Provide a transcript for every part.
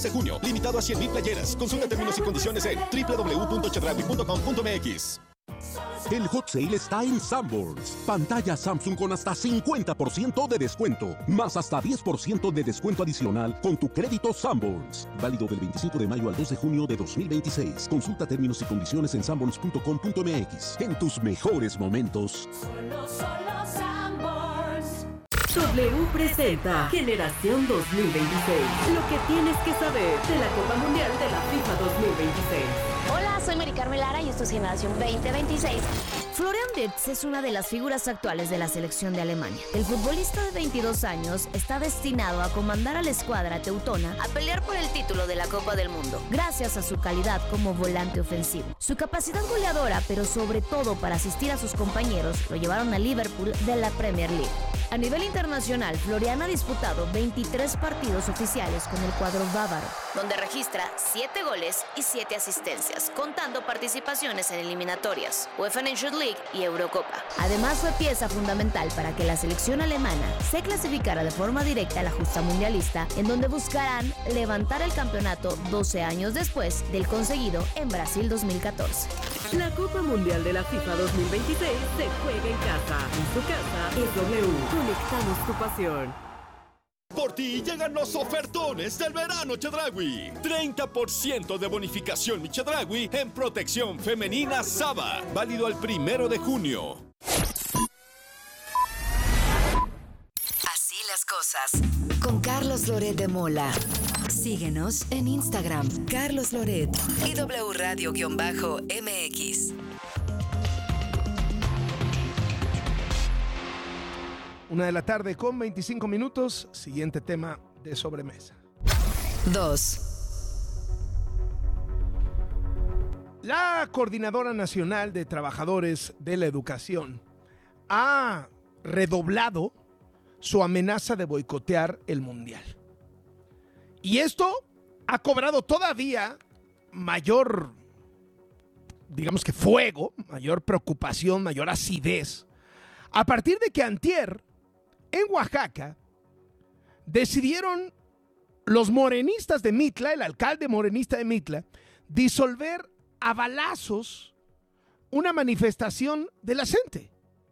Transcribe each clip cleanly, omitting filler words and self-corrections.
de junio. Limitado a 100,000 playeras. Consulta términos y condiciones en www.chedraui.com.mx. El hot sale está en Sanborns. Pantalla Samsung con hasta 50% de descuento, más hasta 10% de descuento adicional con tu crédito Sanborns. Válido del 25 de mayo al 2 de junio de 2026. Consulta términos y condiciones en sanborns.com.mx. En tus mejores momentos. Solo Sanborns. W presenta Generación 2026. Lo que tienes que saber de la Copa Mundial de la FIFA 2026. Hola, soy Mari Carmen Lara y esto es Generación 2026. Florian Wirtz es una de las figuras actuales de la selección de Alemania. El futbolista de 22 años está destinado a comandar a la escuadra teutona a pelear por el título de la Copa del Mundo, gracias a su calidad como volante ofensivo. Su capacidad goleadora, pero sobre todo para asistir a sus compañeros, lo llevaron a Liverpool de la Premier League. A nivel internacional, Florian ha disputado 23 partidos oficiales con el cuadro bávaro, donde registra 7 goles y 7 asistencias, contando participaciones en eliminatorias, UEFA Nations League y Eurocopa. Además, fue pieza fundamental para que la selección alemana se clasificara de forma directa a la justa mundialista, en donde buscarán levantar el campeonato 12 años después del conseguido en Brasil 2014. La Copa Mundial de la FIFA 2026 se juega en casa. En su casa es W. Conectamos tu pasión. Por ti llegan los ofertones del verano Chedraui. 30% de bonificación mi Chedraui en protección femenina Saba. Válido al 1 de junio. Así las cosas. Con Carlos Loret de Mola. Síguenos en Instagram, Carlos Loret y W Radio-MX. 1:00 p.m. con 25 minutos. Siguiente tema de sobremesa. 2. La Coordinadora Nacional de Trabajadores de la Educación ha redoblado su amenaza de boicotear el Mundial. Y esto ha cobrado todavía mayor, digamos que fuego, mayor preocupación, mayor acidez, a partir de que antier, en Oaxaca, decidieron los morenistas de Mitla, el alcalde morenista de Mitla, disolver a balazos una manifestación de la gente.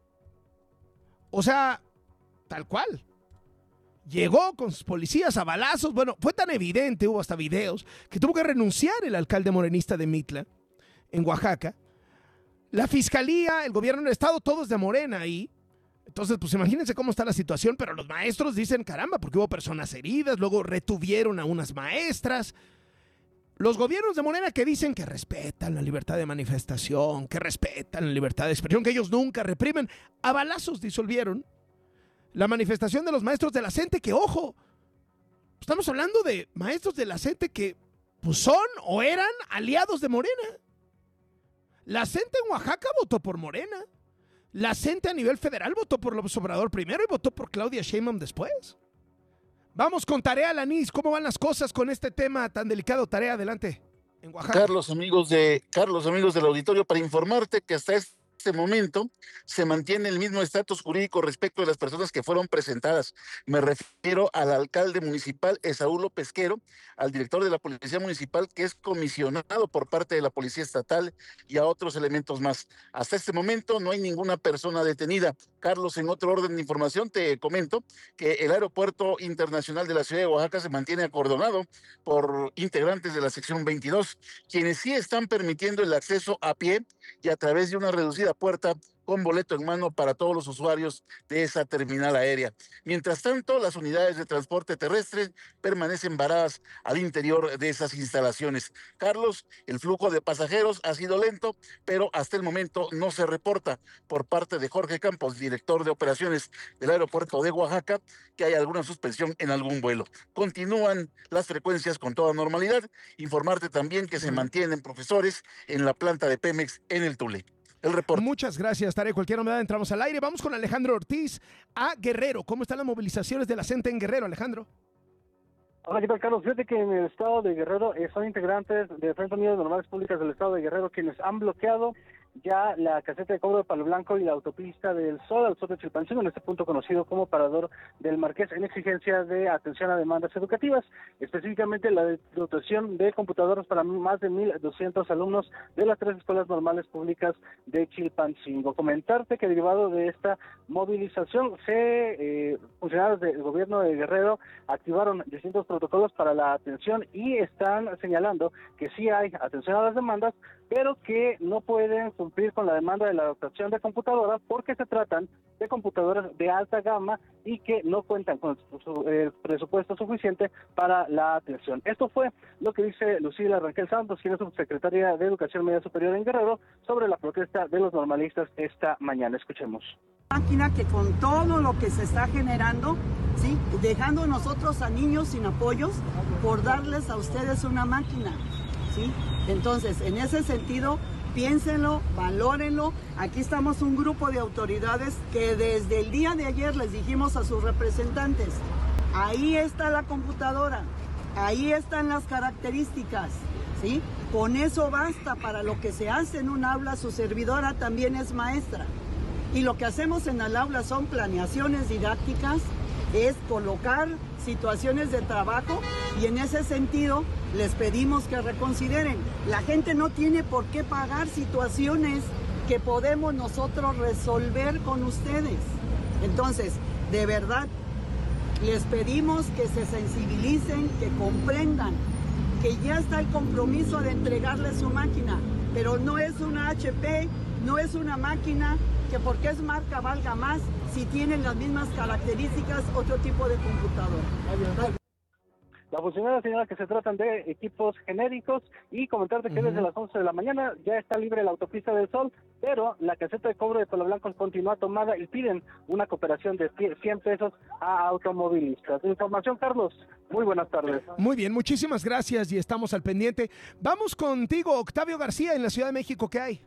O sea, tal cual. Llegó con sus policías a balazos. Bueno, fue tan evidente, hubo hasta videos, que tuvo que renunciar el alcalde morenista de Mitla, en Oaxaca. La fiscalía, el gobierno del estado, todos de Morena ahí. Entonces, pues imagínense cómo está la situación, pero los maestros dicen, caramba, porque hubo personas heridas, luego retuvieron a unas maestras. Los gobiernos de Morena que dicen que respetan la libertad de manifestación, que respetan la libertad de expresión, que ellos nunca reprimen, a balazos disolvieron la manifestación de los maestros de la CENTE, que ojo, estamos hablando de maestros de la CENTE que pues, son o eran aliados de Morena. La CENTE en Oaxaca votó por Morena. La CENTE a nivel federal votó por López Obrador primero y votó por Claudia Sheinbaum después. Vamos con Tarea Alanís. ¿Cómo van las cosas con este tema tan delicado? Tarea, adelante. En Oaxaca. Carlos, amigos del auditorio, para informarte que hasta este momento se mantiene el mismo estatus jurídico respecto de las personas que fueron presentadas. Me refiero al alcalde municipal Esaú López-Quero, al director de la Policía Municipal, que es comisionado por parte de la Policía Estatal, y a otros elementos más. Hasta este momento no hay ninguna persona detenida. Carlos, en otro orden de información te comento que el Aeropuerto Internacional de la Ciudad de Oaxaca se mantiene acordonado por integrantes de la sección 22, quienes sí están permitiendo el acceso a pie y a través de una reducida puerta con boleto en mano para todos los usuarios de esa terminal aérea. Mientras tanto, las unidades de transporte terrestre permanecen varadas al interior de esas instalaciones. Carlos, el flujo de pasajeros ha sido lento, pero hasta el momento no se reporta por parte de Jorge Campos, director de operaciones del aeropuerto de Oaxaca, que hay alguna suspensión en algún vuelo. Continúan las frecuencias con toda normalidad. Informarte también que se mantienen profesores en la planta de Pemex en el Tule. El reporte. Muchas gracias, Tarek. Cualquier novedad entramos al aire. Vamos con Alejandro Ortiz a Guerrero. ¿Cómo están las movilizaciones de la CENTE en Guerrero, Alejandro? Hola, ¿qué tal, Carlos? Fíjate que en el estado de Guerrero son integrantes de Frente Unido de Normales Públicas del estado de Guerrero quienes han bloqueado ya la caseta de cobro de Palo Blanco y la autopista del Sol al sur de Chilpancingo, en este punto conocido como Parador del Marqués, en exigencia de atención a demandas educativas, específicamente la dotación de computadoras para más de 1,200 alumnos de las 3 escuelas normales públicas de Chilpancingo. Comentarte que derivado de esta movilización, funcionarios del gobierno de Guerrero activaron distintos protocolos para la atención y están señalando que sí hay atención a las demandas, pero que no pueden cumplir con la demanda de la dotación de computadoras porque se tratan de computadoras de alta gama y que no cuentan con el presupuesto suficiente para la atención. Esto fue lo que dice Lucila Rangel Santos, quien es subsecretaria de Educación Media Superior en Guerrero, sobre la protesta de los normalistas esta mañana. Escuchemos. Máquina que con todo lo que se está generando, ¿sí?, dejando nosotros a niños sin apoyos por darles a ustedes una máquina, ¿sí? Entonces, en ese sentido, piénsenlo, valórenlo. Aquí estamos un grupo de autoridades que desde el día de ayer les dijimos a sus representantes, ahí está la computadora, ahí están las características, ¿sí? Con eso basta para lo que se hace en un aula. Su servidora también es maestra. Y lo que hacemos en el aula son planeaciones didácticas, es colocar situaciones de trabajo y en ese sentido les pedimos que reconsideren. La gente no tiene por qué pagar situaciones que podemos nosotros resolver con ustedes. Entonces, de verdad, les pedimos que se sensibilicen, que comprendan que ya está el compromiso de entregarles su máquina, pero no es una HP, no es una máquina que porque es marca valga más si tienen las mismas características otro tipo de computadora. La funcionaria señala que se tratan de equipos genéricos y comentarte que desde las 11 de la mañana ya está libre la autopista del Sol, pero la caseta de cobro de Palo Blanco continúa tomada y piden una cooperación de 100 pesos a automovilistas. Información, Carlos. Muy buenas tardes. Muy bien, muchísimas gracias y estamos al pendiente. Vamos contigo, Octavio García, en la Ciudad de México. ¿Qué hay?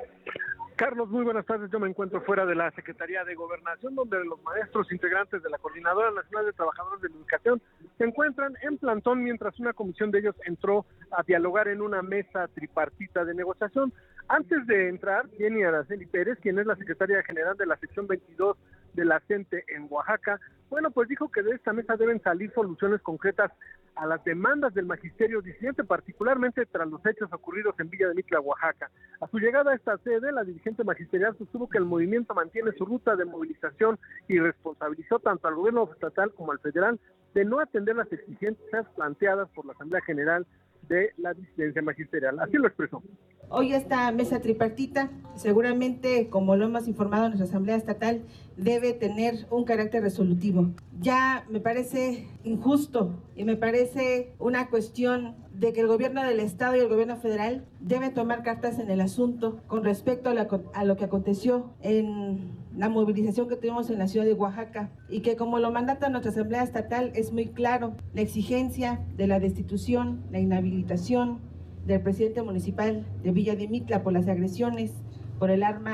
Carlos, muy buenas tardes. Yo me encuentro fuera de la Secretaría de Gobernación, donde los maestros integrantes de la Coordinadora Nacional de Trabajadores de la Educación se encuentran en plantón mientras una comisión de ellos entró a dialogar en una mesa tripartita de negociación. Antes de entrar, Jenny Araceli Pérez, quien es la secretaria general de la sección 22 de la CENTE en Oaxaca, bueno, pues dijo que de esta mesa deben salir soluciones concretas a las demandas del magisterio disidente, particularmente tras los hechos ocurridos en Villa de Mitla, Oaxaca. A su llegada a esta sede, la dirigente magisterial sostuvo que el movimiento mantiene su ruta de movilización y responsabilizó tanto al gobierno estatal como al federal de no atender las exigencias planteadas por la Asamblea General de la disidencia magisterial. Así lo expresó. Hoy esta mesa tripartita, seguramente, como lo hemos informado en nuestra Asamblea Estatal, debe tener un carácter resolutivo. Ya me parece injusto y me parece una cuestión de que el gobierno del Estado y el gobierno federal deben tomar cartas en el asunto con respecto a lo que aconteció en la movilización que tuvimos en la ciudad de Oaxaca, y que como lo mandata nuestra Asamblea Estatal es muy claro, la exigencia de la destitución, la inhabilitación del presidente municipal de Villa de Mitla por las agresiones, por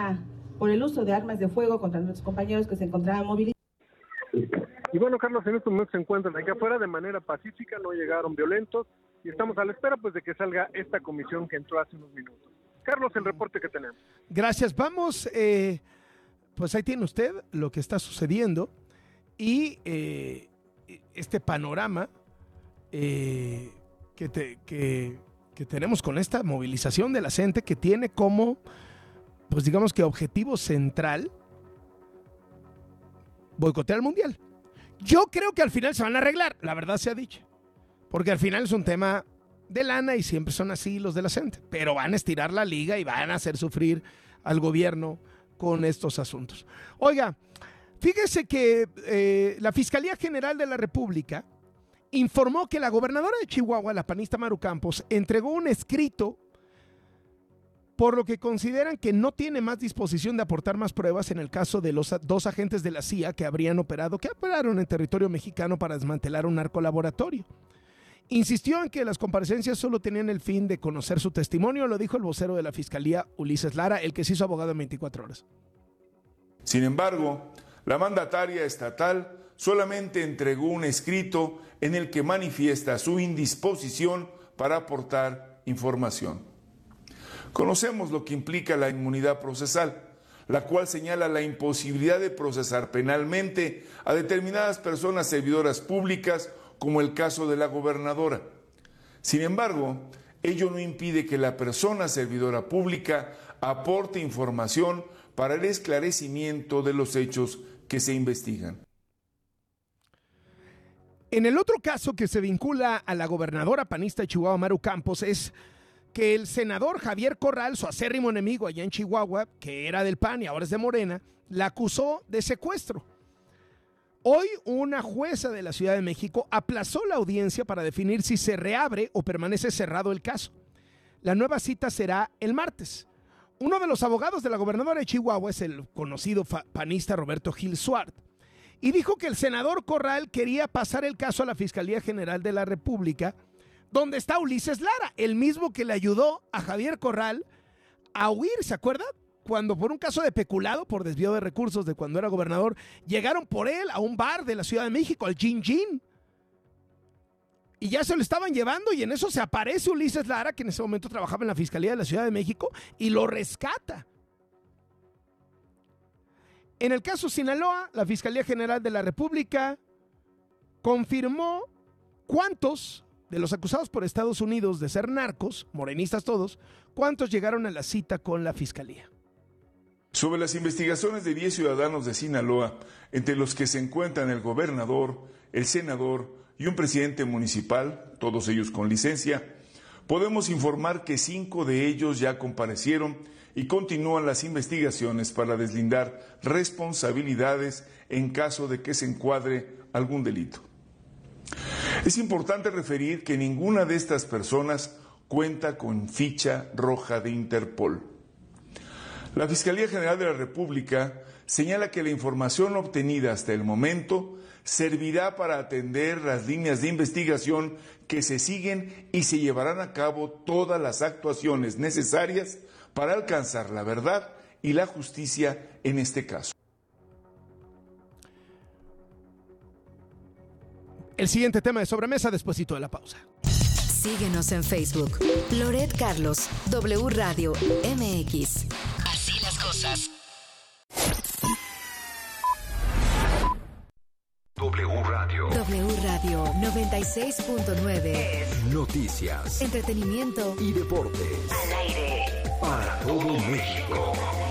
el uso de armas de fuego contra nuestros compañeros que se encontraban movilizados. Y bueno, Carlos, en estos momentos se encuentran aquí afuera de manera pacífica, no llegaron violentos y estamos a la espera pues de que salga esta comisión que entró hace unos minutos. Carlos, el reporte que tenemos. Gracias, vamos, pues ahí tiene usted lo que está sucediendo y este panorama que tenemos con esta movilización de la gente que tiene como, pues digamos que objetivo central, boicotear el mundial. Yo creo que al final se van a arreglar, la verdad sea dicha, porque al final es un tema de lana y siempre son así los de la gente, pero van a estirar la liga y van a hacer sufrir al gobierno con estos asuntos. Oiga, fíjese que la Fiscalía General de la República informó que la gobernadora de Chihuahua, la panista Maru Campos, entregó un escrito por lo que consideran que no tiene más disposición de aportar más pruebas en el caso de los 2 agentes de la CIA que operaron en territorio mexicano para desmantelar un narcolaboratorio. Insistió en que las comparecencias solo tenían el fin de conocer su testimonio, lo dijo el vocero de la Fiscalía, Ulises Lara, el que se hizo abogado en 24 horas. Sin embargo, la mandataria estatal solamente entregó un escrito en el que manifiesta su indisposición para aportar información. Conocemos lo que implica la inmunidad procesal, la cual señala la imposibilidad de procesar penalmente a determinadas personas servidoras públicas, como el caso de la gobernadora. Sin embargo, ello no impide que la persona servidora pública aporte información para el esclarecimiento de los hechos que se investigan. En el otro caso que se vincula a la gobernadora panista de Chihuahua, Maru Campos, es que el senador Javier Corral, su acérrimo enemigo allá en Chihuahua, que era del PAN y ahora es de Morena, la acusó de secuestro. Hoy una jueza de la Ciudad de México aplazó la audiencia para definir si se reabre o permanece cerrado el caso. La nueva cita será el martes. Uno de los abogados de la gobernadora de Chihuahua es el conocido panista Roberto Gil Suart, y dijo que el senador Corral quería pasar el caso a la Fiscalía General de la República, donde está Ulises Lara, el mismo que le ayudó a Javier Corral a huir, ¿se acuerdan? Cuando por un caso de peculado, por desvío de recursos de cuando era gobernador, llegaron por él a un bar de la Ciudad de México, al Gin Gin. Y ya se lo estaban llevando y en eso se aparece Ulises Lara, que en ese momento trabajaba en la Fiscalía de la Ciudad de México, y lo rescata. En el caso Sinaloa, la Fiscalía General de la República confirmó cuántos de los acusados por Estados Unidos de ser narcos, morenistas todos, cuántos llegaron a la cita con la Fiscalía. Sobre las investigaciones de 10 ciudadanos de Sinaloa, entre los que se encuentran el gobernador, el senador y un presidente municipal, todos ellos con licencia, podemos informar que 5 de ellos ya comparecieron y continúan las investigaciones para deslindar responsabilidades en caso de que se encuadre algún delito. Es importante referir que ninguna de estas personas cuenta con ficha roja de Interpol. La Fiscalía General de la República señala que la información obtenida hasta el momento servirá para atender las líneas de investigación que se siguen y se llevarán a cabo todas las actuaciones necesarias para alcanzar la verdad y la justicia en este caso. El siguiente tema de sobremesa despuesito de la pausa. Síguenos en Facebook. Loret Carlos, W Radio MX. Así las cosas. W Radio. W Radio 96.9. Noticias. Entretenimiento y deportes. Al aire. Para todo México.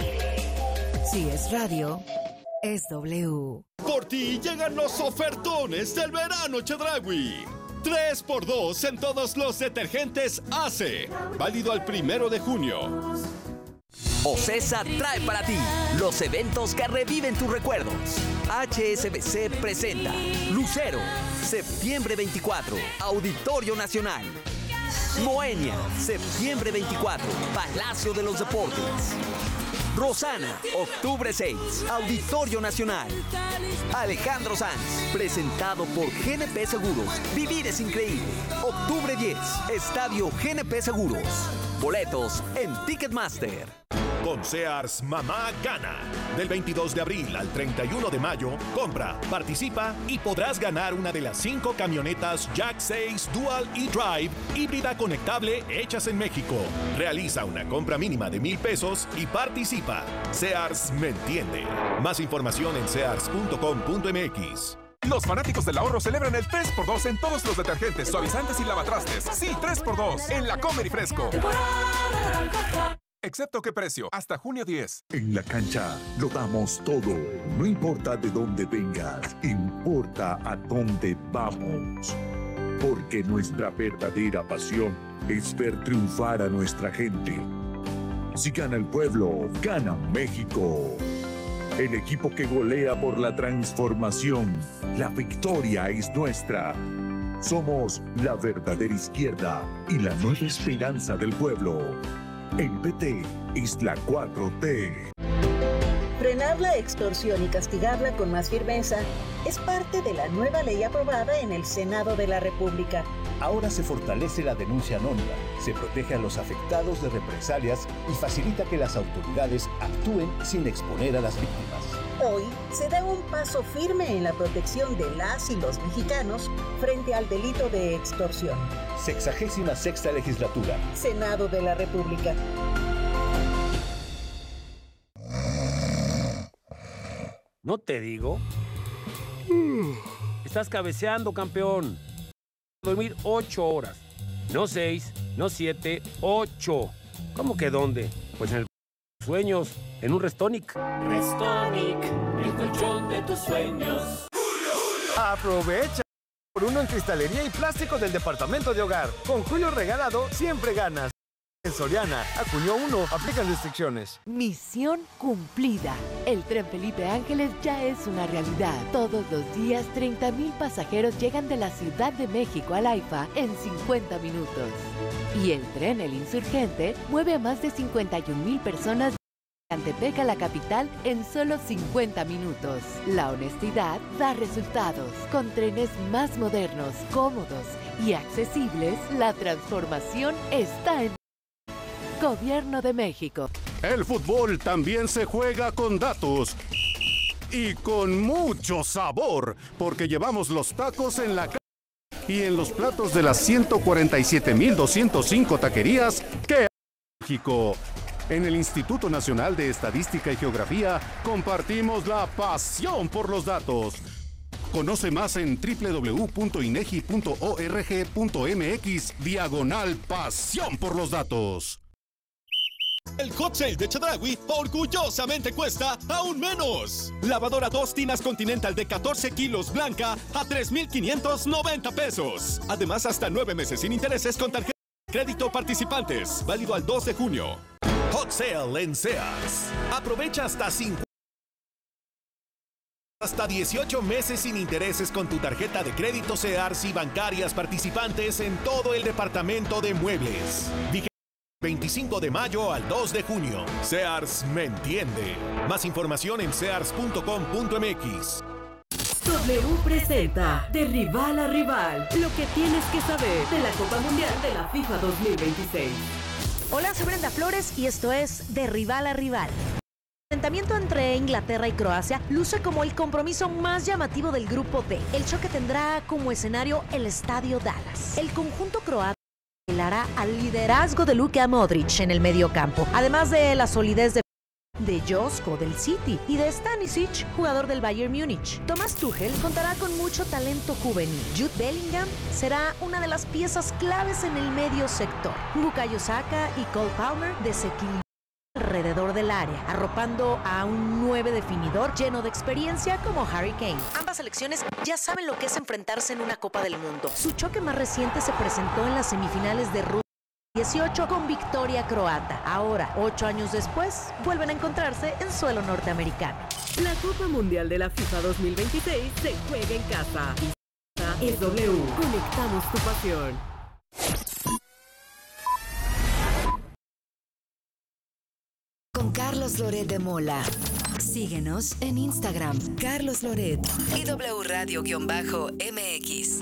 Si es radio, es W. Por ti llegan los ofertones del verano Chedraui. 3x2 en todos los detergentes ACE. Válido al 1 de junio. OCESA trae para ti los eventos que reviven tus recuerdos. HSBC presenta Lucero, septiembre 24, Auditorio Nacional. Moenia, septiembre 24, Palacio de los Deportes. Rosana, octubre 6, Auditorio Nacional. Alejandro Sanz, presentado por GNP Seguros. Vivir es increíble. Octubre 10, Estadio GNP Seguros. Boletos en Ticketmaster. Con Sears, mamá gana. Del 22 de abril al 31 de mayo, compra, participa y podrás ganar una de las 5 camionetas Jack 6 Dual e-Drive híbrida conectable hechas en México. Realiza una compra mínima de $1,000 y participa. Sears me entiende. Más información en sears.com.mx. Los fanáticos del ahorro celebran el 3x2 en todos los detergentes, suavizantes y lavatrastes. Sí, 3x2 en La Comer y Fresco. Excepto qué precio, hasta junio 10. En la cancha lo damos todo. No importa de dónde vengas, importa a dónde vamos. Porque nuestra verdadera pasión es ver triunfar a nuestra gente. Si gana el pueblo, gana México. El equipo que golea por la transformación. La victoria es nuestra. Somos la verdadera izquierda y la nueva esperanza del pueblo. El PT es la 4T. Frenar la extorsión y castigarla con más firmeza es parte de la nueva ley aprobada en el Senado de la República. Ahora se fortalece la denuncia anónima, se protege a los afectados de represalias y facilita que las autoridades actúen sin exponer a las víctimas. Hoy se da un paso firme en la protección de las y los mexicanos frente al delito de extorsión. 66ª legislatura. Senado de la República. ¿No te digo? Estás cabeceando, campeón. Dormir 8 horas. No 6, no 7, 8. ¿Cómo que dónde? Pues en el sueños, en un Restonic. Restonic, el colchón de tus sueños. Aprovecha por uno en cristalería y plástico del departamento de hogar. Con Julio regalado, siempre ganas. En Soriana, a junio 1, aplican restricciones. Misión cumplida. El tren Felipe Ángeles ya es una realidad. Todos los días, 30,000 pasajeros llegan de la Ciudad de México al AIFA en 50 minutos. Y el tren El Insurgente mueve a más de 51,000 personas de Antepec a la capital en solo 50 minutos. La honestidad da resultados. Con trenes más modernos, cómodos y accesibles, la transformación está en Gobierno de México. El fútbol también se juega con datos y con mucho sabor, porque llevamos los tacos en la y en los platos de las 147,205 taquerías que hay en México. En el Instituto Nacional de Estadística y Geografía compartimos la pasión por los datos. Conoce más en www.inegi.org.mx/pasión por los datos. El hot sale de Chedraui orgullosamente cuesta aún menos. Lavadora 2 tinas Continental de 14 kilos blanca a 3,590 pesos. Además, hasta 9 meses sin intereses con tarjeta de crédito participantes. Válido al 2 de junio. Hot Sale en Sears. Aprovecha hasta 18 meses sin intereses con tu tarjeta de crédito Sears y bancarias participantes en todo el departamento de muebles. 25 de mayo al 2 de junio. Sears me entiende. Más información en sears.com.mx. W presenta de rival a rival lo que tienes que saber de la Copa Mundial de la FIFA 2026. Hola, soy Brenda Flores y esto es De Rival a Rival. El enfrentamiento entre Inglaterra y Croacia luce como el compromiso más llamativo del grupo D. El choque tendrá como escenario el Estadio Dallas. El conjunto croata apelará al liderazgo de Luka Modric en el mediocampo, además de la solidez de Josko del City y de Stanisic, jugador del Bayern Múnich. Thomas Tuchel contará con mucho talento juvenil. Jude Bellingham será una de las piezas claves en el medio sector. Bukayo Saka y Cole Palmer desequilibran alrededor del área, arropando a un 9 definidor lleno de experiencia como Harry Kane. Ambas selecciones ya saben lo que es enfrentarse en una Copa del Mundo. Su choque más reciente se presentó en las semifinales de Rusia 18 con victoria croata. Ahora, 8 años después, vuelven a encontrarse en suelo norteamericano. La Copa Mundial de la FIFA 2026 se juega en casa. Y es W. Conectamos tu pasión. Con Carlos Loret de Mola. Síguenos en Instagram, Carlos Loret y W Radio-MX.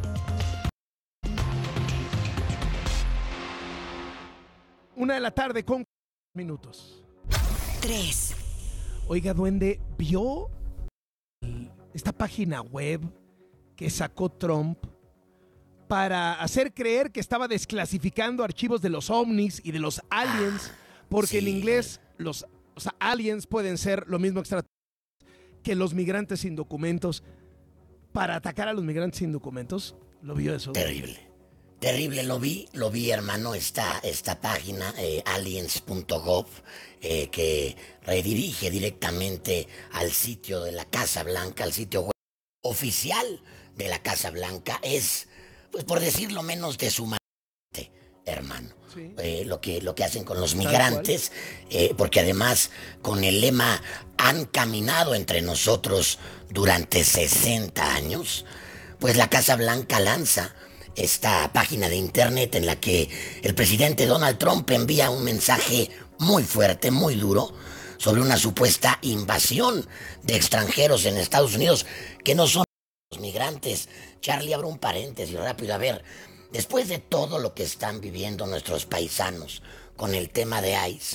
Una de la tarde con minutos. 3. Oiga, duende, ¿vio esta página web que sacó Trump para hacer creer que estaba desclasificando archivos de los ovnis y de los aliens? Porque en inglés los aliens pueden ser lo mismo que los migrantes sin documentos. Para atacar a los migrantes sin documentos, ¿lo vio eso? Terrible, lo vi, hermano, esta página, aliens.gov, que redirige directamente al sitio de la Casa Blanca, al sitio web oficial de la Casa Blanca. Es, pues por decirlo menos, deshumano, hermano. Sí. Lo que hacen con los migrantes, porque además con el lema han caminado entre nosotros durante 60 años, pues la Casa Blanca lanza esta página de internet en la que el presidente Donald Trump envía un mensaje muy fuerte, muy duro, sobre una supuesta invasión de extranjeros en Estados Unidos que no son los migrantes. Charlie, abro un paréntesis rápido. A ver, después de todo lo que están viviendo nuestros paisanos con el tema de ICE,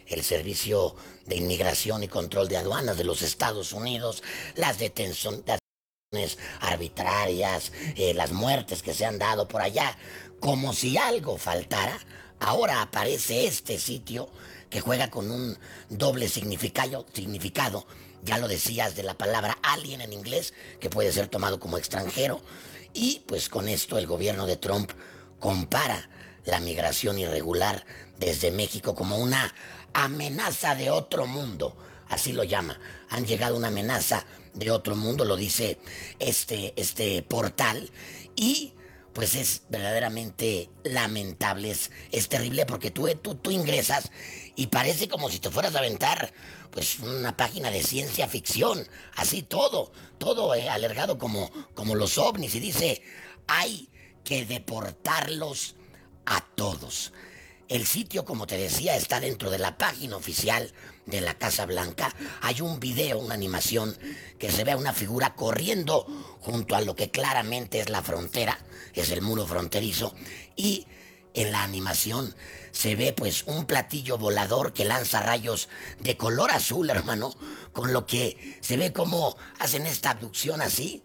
el Servicio de Inmigración y Control de Aduanas de los Estados Unidos, las detenciones arbitrarias, las muertes que se han dado por allá, como si algo faltara. Ahora aparece este sitio que juega con un doble significado, ya lo decías, de la palabra alien en inglés, que puede ser tomado como extranjero, y pues con esto el gobierno de Trump compara la migración irregular desde México como una amenaza de otro mundo, así lo llama. Han llegado una amenaza de otro mundo, lo dice este portal, y pues es verdaderamente lamentable, es terrible, porque tú ingresas y parece como si te fueras a aventar pues una página de ciencia ficción, así todo alargado como los ovnis, y dice, hay que deportarlos a todos. El sitio, como te decía, está dentro de la página oficial de la Casa Blanca. Hay un video, una animación, que se ve a una figura corriendo junto a lo que claramente es la frontera, es el muro fronterizo, y en la animación se ve pues un platillo volador que lanza rayos de color azul, hermano, con lo que se ve cómo hacen esta abducción así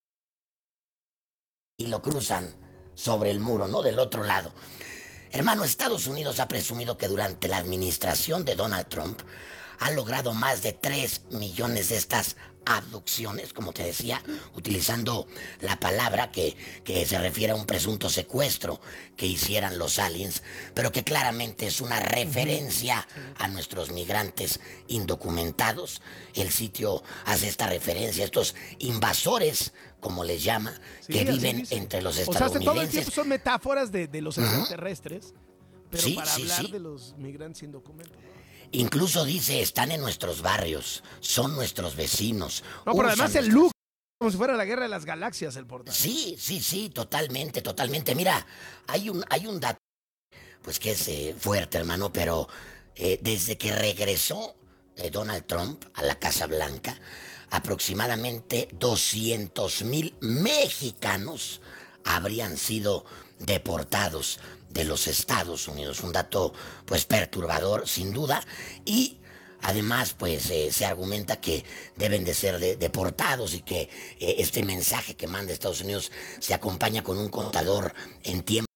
y lo cruzan sobre el muro, ¿no? Del otro lado. Hermano, Estados Unidos ha presumido que durante la administración de Donald Trump ha logrado más de 3 millones de estas abducciones, como te decía, utilizando la palabra que se refiere a un presunto secuestro que hicieran los aliens, pero que claramente es una referencia a nuestros migrantes indocumentados. El sitio hace esta referencia a estos invasores, como les llama, que viven entre los estadounidenses. O sea, todo el tiempo son metáforas de los extraterrestres, pero sí, para hablar sí. de los migrantes indocumentados. Incluso dice, están en nuestros barrios, son nuestros vecinos. No, pero además el look, como si fuera la guerra de las galaxias, el portal. Sí, totalmente. Mira, hay un dato, pues que es fuerte, hermano, pero desde que regresó Donald Trump a la Casa Blanca, aproximadamente 200,000 mexicanos habrían sido deportados de los Estados Unidos. Un dato pues perturbador, sin duda, y además pues se argumenta que deben de ser deportados y que este mensaje que manda Estados Unidos se acompaña con un contador en tiempos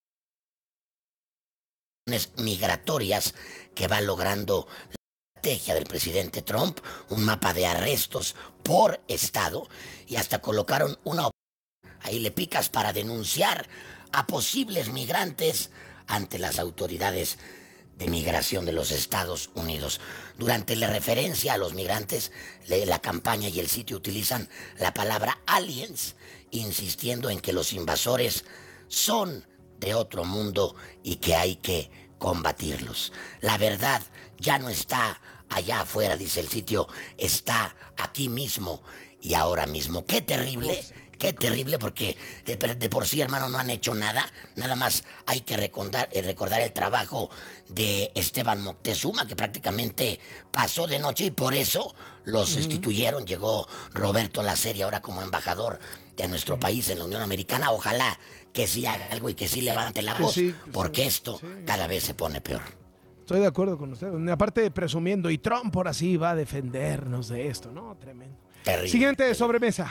migratorias que va logrando la estrategia del presidente Trump, un mapa de arrestos por estado, y hasta colocaron una, ahí le picas para denunciar a posibles migrantes ante las autoridades de migración de los Estados Unidos. Durante la referencia a los migrantes, la campaña y el sitio utilizan la palabra aliens, insistiendo en que los invasores son de otro mundo y que hay que combatirlos. La verdad ya no está allá afuera, dice el sitio, está aquí mismo y ahora mismo. ¡Qué terrible! Qué terrible, porque de por sí, hermano, no han hecho nada. Nada más hay que recordar el trabajo de Esteban Moctezuma, que prácticamente pasó de noche y por eso los destituyeron. Llegó Roberto Lacerda ahora como embajador de nuestro país en la Unión Americana. Ojalá que sí haga algo y que sí levante la voz, porque esto cada vez se pone peor. Estoy de acuerdo con usted. Aparte, presumiendo, y Trump por así va a defendernos de esto, ¿no? Tremendo. Terrible. Siguiente sobremesa.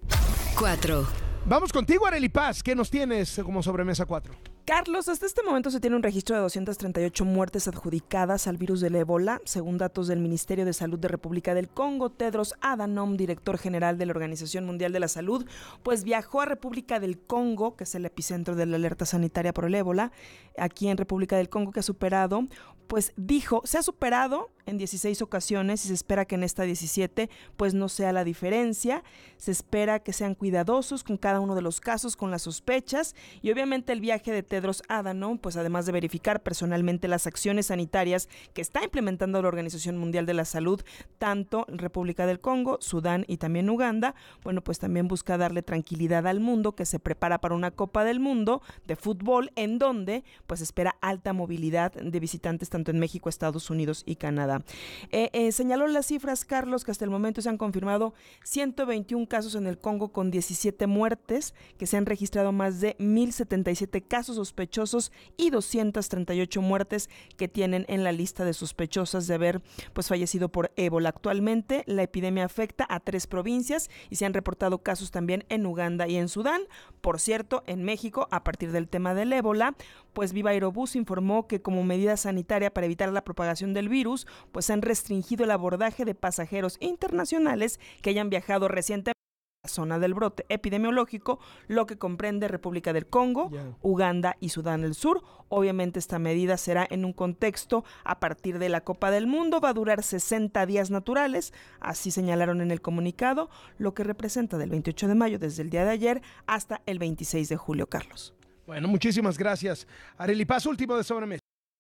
4. Vamos contigo, Arely Paz. ¿Qué nos tienes como sobremesa 4? Carlos, hasta este momento se tiene un registro de 238 muertes adjudicadas al virus del ébola, según datos del Ministerio de Salud de República del Congo. Tedros Adhanom, director general de la Organización Mundial de la Salud, pues viajó a República del Congo, que es el epicentro de la alerta sanitaria por el ébola, aquí en República del Congo, que ha superado, pues dijo, se ha superado en 16 ocasiones y se espera que en esta 17 pues no sea la diferencia. Se espera que sean cuidadosos con cada uno de los casos, con las sospechas, y obviamente el viaje de Tedros Adhanom, pues además de verificar personalmente las acciones sanitarias que está implementando la Organización Mundial de la Salud, tanto en República del Congo, Sudán y también Uganda, bueno, pues también busca darle tranquilidad al mundo, que se prepara para una Copa del Mundo de fútbol, en donde pues espera alta movilidad de visitantes tanto en México, Estados Unidos y Canadá. pasada. Señaló las cifras, Carlos, que hasta el momento se han confirmado 121 casos en el Congo con 17 muertes, que se han registrado más de 1,077 casos sospechosos y 238 muertes que tienen en la lista de sospechosas de haber fallecido por ébola. Actualmente la epidemia afecta a 3 provincias y se han reportado casos también en Uganda y en Sudán. Por cierto, en México, a partir del tema del ébola, Viva Aerobús informó que como medida sanitaria para evitar la propagación del virus, han restringido el abordaje de pasajeros internacionales que hayan viajado recientemente a la zona del brote epidemiológico, lo que comprende República del Congo, Uganda y Sudán del Sur. Obviamente esta medida será en un contexto a partir de la Copa del Mundo, va a durar 60 días naturales, así señalaron en el comunicado, lo que representa del 28 de mayo, desde el día de ayer, hasta el 26 de julio, Carlos. Bueno, muchísimas gracias. Arely Paz, último de sobremesa.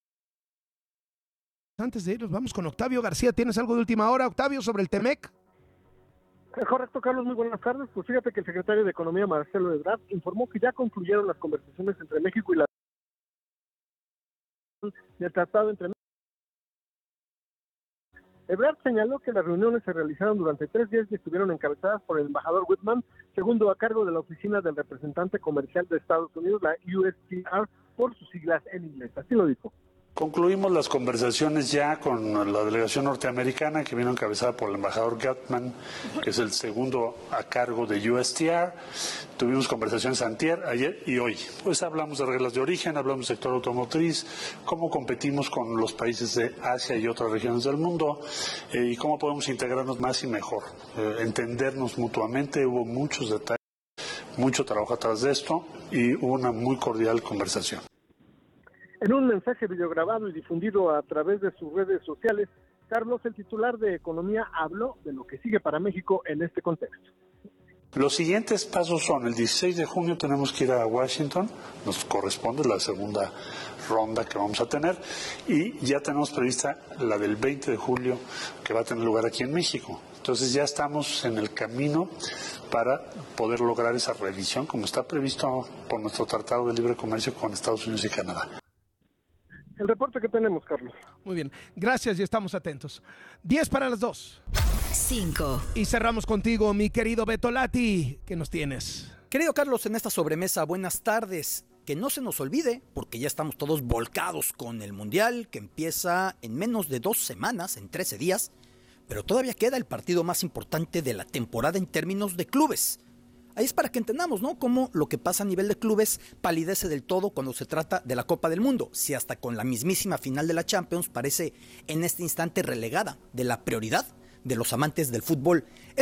Antes de irnos, vamos con Octavio García. ¿Tienes algo de última hora, Octavio, sobre el TEMEC? Es correcto, Carlos, muy buenas tardes. Pues fíjate que el secretario de Economía, Marcelo Ebrard, informó que ya concluyeron las conversaciones entre México y la del tratado entre México. Ebrard señaló que las reuniones se realizaron durante 3 días y estuvieron encabezadas por el embajador Whitman, segundo a cargo de la oficina del representante comercial de Estados Unidos, la USTR, por sus siglas en inglés. Así lo dijo. Concluimos las conversaciones ya con la delegación norteamericana que vino encabezada por el embajador Gutman, que es el segundo a cargo de USTR. Tuvimos conversaciones antier, ayer y hoy. Hablamos de reglas de origen, hablamos del sector automotriz, cómo competimos con los países de Asia y otras regiones del mundo y cómo podemos integrarnos más y mejor, entendernos mutuamente. Hubo muchos detalles, mucho trabajo atrás de esto y hubo una muy cordial conversación. En un mensaje videograbado y difundido a través de sus redes sociales, Carlos, el titular de Economía, habló de lo que sigue para México en este contexto. Los siguientes pasos son, el 16 de junio tenemos que ir a Washington, nos corresponde la segunda ronda que vamos a tener, y ya tenemos prevista la del 20 de julio que va a tener lugar aquí en México. Entonces ya estamos en el camino para poder lograr esa revisión, como está previsto por nuestro Tratado de Libre Comercio con Estados Unidos y Canadá. El reporte que tenemos, Carlos. Muy bien, gracias y estamos atentos. 10 para las 2. 5. Y cerramos contigo, mi querido Beto Lati. ¿Qué nos tienes? Querido Carlos, en esta sobremesa, buenas tardes. Que no se nos olvide, porque ya estamos todos volcados con el Mundial, que empieza en menos de 2 semanas, en 13 días, pero todavía queda el partido más importante de la temporada en términos de clubes. Ahí es para que entendamos, ¿no?, cómo lo que pasa a nivel de clubes palidece del todo cuando se trata de la Copa del Mundo, si hasta con la mismísima final de la Champions parece en este instante relegada de la prioridad de los amantes del fútbol.